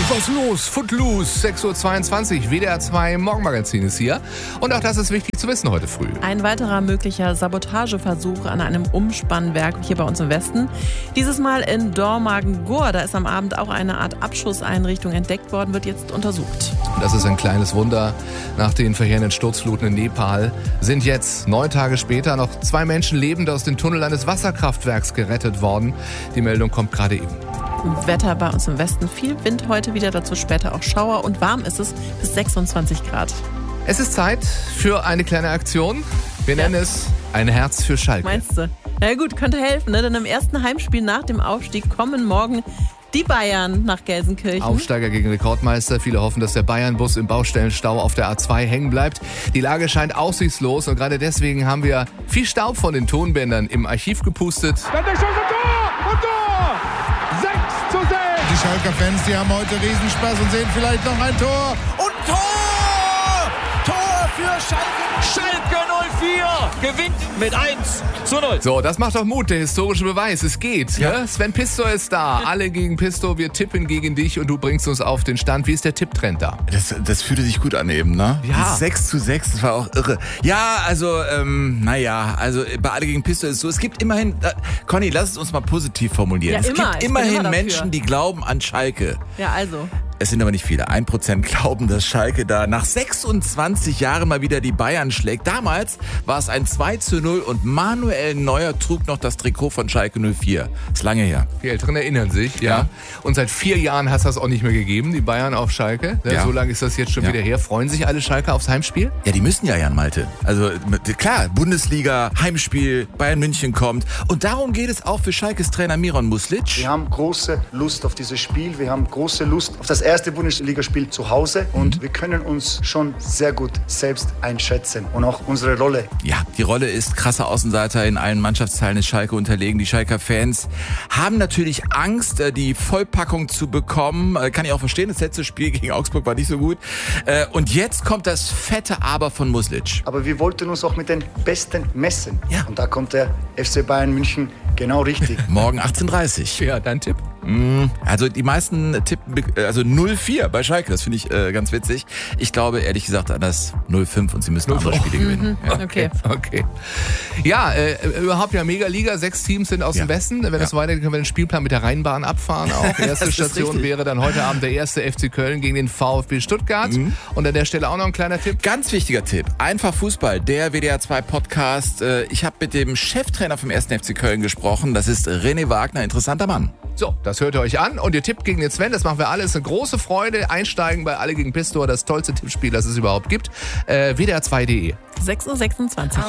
Was los? Footloose, 6.22 Uhr, WDR 2 Morgenmagazin ist hier. Und auch das ist wichtig zu wissen heute früh. Ein weiterer möglicher Sabotageversuch an einem Umspannwerk hier bei uns im Westen. Dieses Mal in Dormagen-Gur. Da ist am Abend auch eine Art Abschusseinrichtung entdeckt worden, wird jetzt untersucht. Das ist ein kleines Wunder. Nach den verheerenden Sturzfluten in Nepal sind jetzt 9 Tage später noch 2 Menschen lebend aus den Tunnel eines Wasserkraftwerks gerettet worden. Die Meldung kommt gerade eben. Wetter bei uns im Westen. Viel Wind heute wieder, dazu später auch Schauer. Und warm ist es bis 26 Grad. Es ist Zeit für eine kleine Aktion. Wir nennen es ein Herz für Schalke. Meinst du? Na gut, könnte helfen, ne? Denn im ersten Heimspiel nach dem Aufstieg kommen morgen die Bayern nach Gelsenkirchen. Aufsteiger gegen Rekordmeister. Viele hoffen, dass der Bayern-Bus im Baustellenstau auf der A2 hängen bleibt. Die Lage scheint aussichtslos und gerade deswegen haben wir viel Staub von den Tonbändern im Archiv gepustet. Die Schalker Fans, die haben heute Riesenspaß und sehen vielleicht noch ein Tor. Und Tor! Tor für Schalke! Schalke 04 gewinnt mit 1:0. So, das macht doch Mut, der historische Beweis. Es geht. Ja. Ne? Sven Pistor ist da. Alle gegen Pistor. Wir tippen gegen dich und du bringst uns auf den Stand. Wie ist der Tipptrend da? Das fühlte sich gut an eben, ne? Ja. 6:6, das war auch irre. Ja, also, bei Alle gegen Pistor ist es so, es gibt immerhin, Conny, lass es uns mal positiv formulieren. Ja, es gibt immerhin Menschen, die glauben an Schalke. Ja, also. Es sind aber nicht viele. 1% glauben, dass Schalke da nach 26 Jahren mal wieder die Bayern schlägt. Damals war es ein 2:0 und Manuel Neuer trug noch das Trikot von Schalke 04. Ist lange her. Die Älteren erinnern sich, ja. Und seit 4 Jahren hat es das auch nicht mehr gegeben, die Bayern auf Schalke. Ja. So lange ist das jetzt schon wieder her. Freuen sich alle Schalke aufs Heimspiel? Ja, die müssen ja, Jan Malte. Also klar, Bundesliga, Heimspiel, Bayern München kommt. Und darum geht es auch für Schalkes Trainer Miron Muslic. Wir haben große Lust auf dieses Spiel. Wir haben große Lust auf das erste Bundesligaspiel zu Hause und wir können uns schon sehr gut selbst einschätzen und auch unsere Rolle. Ja, die Rolle ist krasser Außenseiter in allen Mannschaftsteilen ist Schalke unterlegen. Die Schalker Fans haben natürlich Angst, die Vollpackung zu bekommen. Kann ich auch verstehen, das letzte Spiel gegen Augsburg war nicht so gut. Und jetzt kommt das fette Aber von Muslic. Aber wir wollten uns auch mit den Besten messen. Ja. Und da kommt der FC Bayern München genau richtig. Morgen 18:30 Ja, dein Tipp? Also die meisten tippen, also 0:4 bei Schalke, das finde ich ganz witzig. Ich glaube ehrlich gesagt an das 0:5 und sie müssen andere Spiele gewinnen. Ja. Okay. Ja, überhaupt ja Mega-Liga, 6 Teams sind aus dem Westen. Wenn es weitergeht, können wir den Spielplan mit der Rheinbahn abfahren. Auch erste Station wäre dann heute Abend der erste FC Köln gegen den VfB Stuttgart. Und an der Stelle auch noch ein kleiner Tipp. Ganz wichtiger Tipp, einfach Fußball, der WDR 2 Podcast. Ich habe mit dem Cheftrainer vom 1. FC Köln gesprochen, das ist René Wagner, interessanter Mann. So, das hört ihr euch an und ihr tippt gegen den Sven, das machen wir alles. Eine große Freude, einsteigen bei Alle gegen Pistor, das tollste Tippspiel, das es überhaupt gibt. WDR2.de. 6:26 Uhr.